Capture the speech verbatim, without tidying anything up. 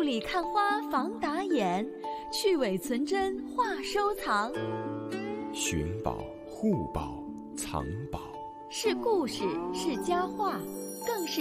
里看花防打眼，去伪存真话收藏。 寻宝、互宝、藏宝， 是故事，是佳话，更是